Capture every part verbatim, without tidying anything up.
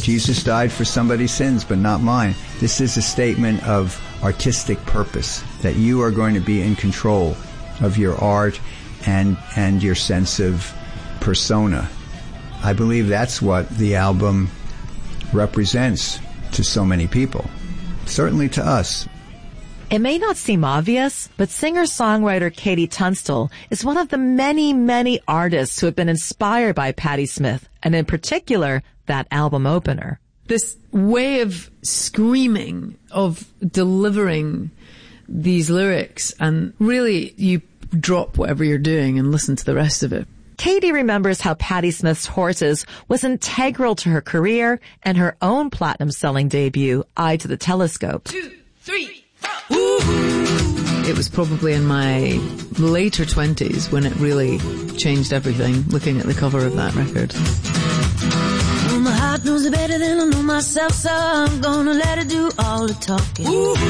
Jesus died for somebody's sins, but not mine. This is a statement of artistic purpose, that you are going to be in control of your art and and your sense of persona. I believe that's what the album represents to so many people, certainly to us. It may not seem obvious, but singer-songwriter Katie Tunstall is one of the many, many artists who have been inspired by Patti Smith, and in particular, that album opener. This way of screaming, of delivering these lyrics, and really you drop whatever you're doing and listen to the rest of it. Katie remembers how Patti Smith's Horses was integral to her career and her own platinum-selling debut, Eye to the Telescope. Two, three, four. Ooh. It was probably in my later twenties when it really changed everything, looking at the cover of that record. Well, my heart knows it better than I know myself, so I'm gonna let it do all the talking.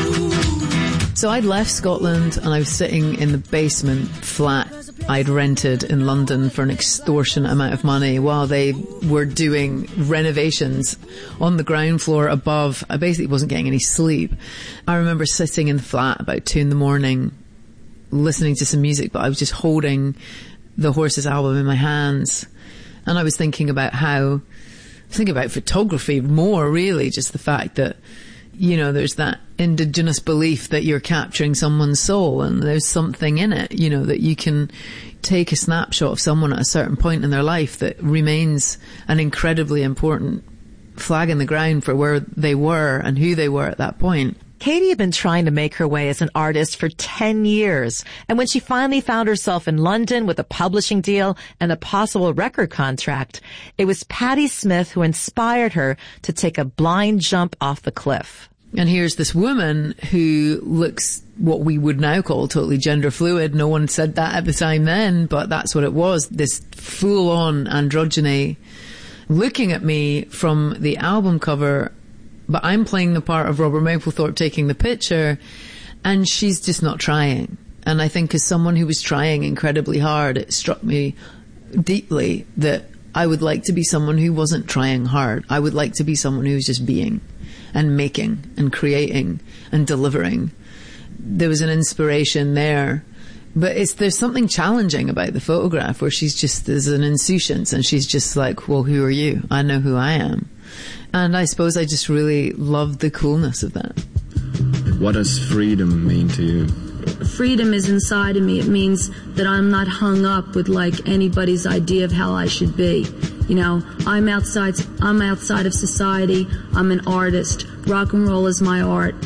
Ooh. So I'd left Scotland and I was sitting in the basement flat I'd rented in London for an extortionate amount of money while they were doing renovations on the ground floor above. I basically wasn't getting any sleep. I remember sitting in the flat about two in the morning listening to some music, but I was just holding the Horses album in my hands. And I was thinking about how, thinking about photography more, really, just the fact that, you know, there's that indigenous belief that you're capturing someone's soul and there's something in it, you know, that you can take a snapshot of someone at a certain point in their life that remains an incredibly important flag in the ground for where they were and who they were at that point. Katie had been trying to make her way as an artist for ten years, and when she finally found herself in London with a publishing deal and a possible record contract, it was Patti Smith who inspired her to take a blind jump off the cliff. And here's this woman who looks what we would now call totally gender fluid. No one said that at the time then, but that's what it was. This full-on androgyny looking at me from the album cover, but I'm playing the part of Robert Mapplethorpe taking the picture, and she's just not trying. And I think as someone who was trying incredibly hard, it struck me deeply that I would like to be someone who wasn't trying hard. I would like to be someone who was just being and making and creating and delivering. There was an inspiration there. But it's, there's something challenging about the photograph where she's just, there's an insouciance and she's just like, well, who are you? I know who I am. And I suppose I just really loved the coolness of that. What does freedom mean to you? Freedom is inside of me. It means that I'm not hung up with like anybody's idea of how I should be. You know, I'm outside, I'm outside of society. I'm an artist. Rock and roll is my art.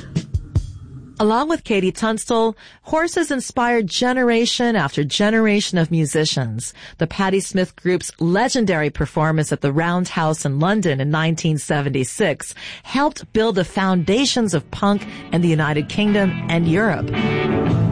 Along with Katie Tunstall, Horses inspired generation after generation of musicians. The Patti Smith Group's legendary performance at the Roundhouse in London in nineteen seventy-six helped build the foundations of punk in the United Kingdom and Europe.